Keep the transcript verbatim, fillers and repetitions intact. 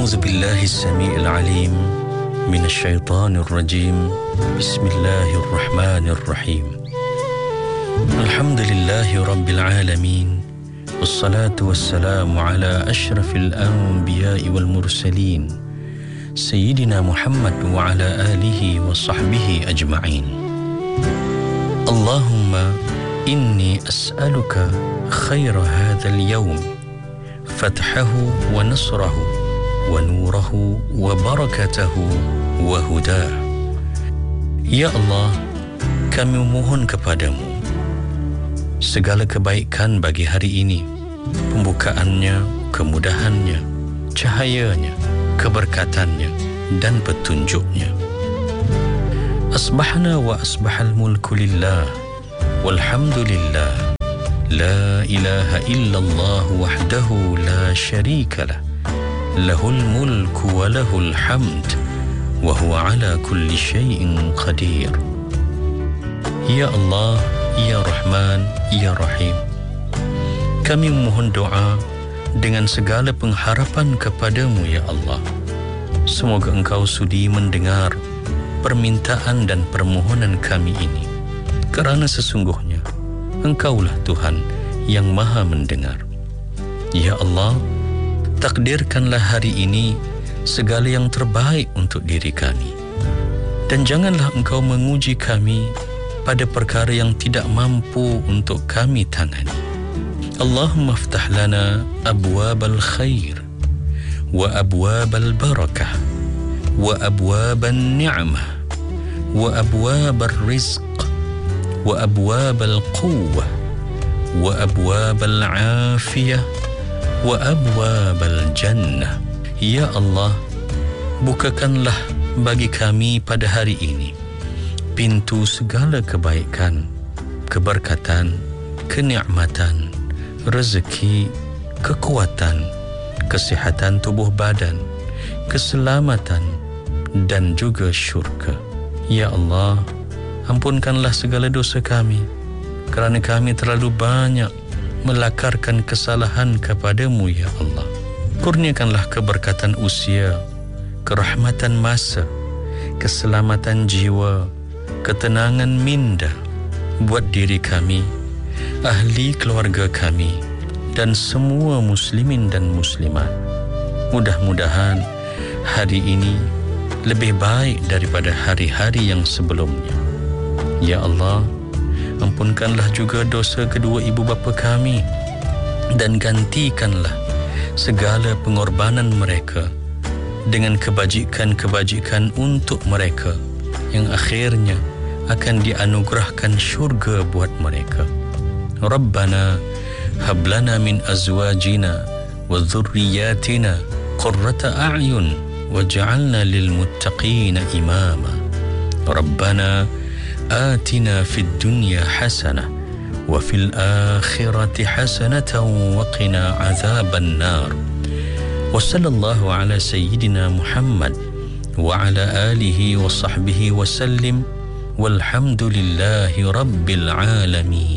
أعوذ بالله السميع العليم من الشيطان الرجيم بسم الله الرحمن الرحيم الحمد لله رب العالمين والصلاة والسلام على أشرف الأنبياء والمرسلين سيدنا محمد وعلى آله وصحبه أجمعين اللهم إني أسألك خير هذا اليوم فتحه ونصره ونوره وبركته وهداه. Ya Allah, kami memohon kepadamu segala kebaikan bagi hari ini, pembukaannya, kemudahannya, cahayanya, keberkatannya dan petunjuknya. Asbahna wa asbahal mulku lillah walhamdulillah la ilaha illallah wahdahu la syarika lah lahul mulku wa lahul hamd wa huwa ala kulli syai'in qadir. Ya Allah, Ya Rahman, Ya Rahim, kami memohon doa dengan segala pengharapan kepadamu ya Allah. Semoga Engkau sudi mendengar permintaan dan permohonan kami ini, kerana sesungguhnya Engkaulah Tuhan yang Maha mendengar. Ya Allah, takdirkanlah hari ini segala yang terbaik untuk diri kami, dan janganlah Engkau menguji kami pada perkara yang tidak mampu untuk kami tangani. Allahumma aftah lana abwabal khair wa abwabal barakah wa abwabal ni'mah wa abwabal rizq wa abwabal quwwah wa abwabal afiyah wa abwabal jannah. Ya Allah, bukakanlah bagi kami pada hari ini pintu segala kebaikan, keberkatan, kenikmatan, rezeki, kekuatan, kesihatan tubuh badan, keselamatan dan juga syurga. Ya Allah, ampunkanlah segala dosa kami, kerana kami terlalu banyak melakarkan kesalahan kepadamu ya Allah. Kurniakanlah keberkatan usia, kerahmatan masa, keselamatan jiwa, ketenangan minda buat diri kami, ahli keluarga kami dan semua muslimin dan muslimat. Mudah-mudahan hari ini lebih baik daripada hari-hari yang sebelumnya. Ya Allah, ampunkanlah juga dosa kedua ibu bapa kami dan gantikanlah segala pengorbanan mereka dengan kebajikan-kebajikan untuk mereka yang akhirnya akan dianugerahkan syurga buat mereka. Rabbana hablana min azwajina wa dhurriyyatina qurrata a'yun waj'alna lil muttaqina imama. Rabbana آتنا في الدنيا حسنة وفي الآخرة حسنة وقنا عذاب النار. وصلى الله على سيدنا محمد وعلى آله وصحبه وسلم والحمد لله رب العالمين.